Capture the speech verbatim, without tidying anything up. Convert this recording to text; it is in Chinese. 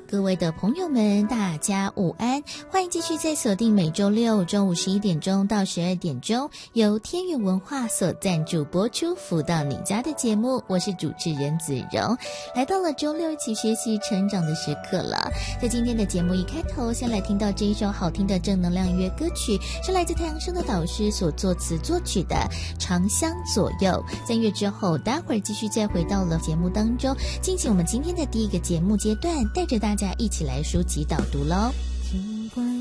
各位的朋友们，大家午安，欢迎继续在锁定每周六中午十一点钟到十二点钟由天元文化所赞助播出福到你家的节目，我是主持人子荣。来到了周六一起学习成长的时刻了。在今天的节目一开头，先来听到这一首好听的正能量音乐歌曲，是来自太阳升的导师所作词作曲的《长相左右》。在音乐之后，待会儿继续再回到了节目当中，进行我们今天的第一个节目阶段，带着大家一起来书籍导读咯。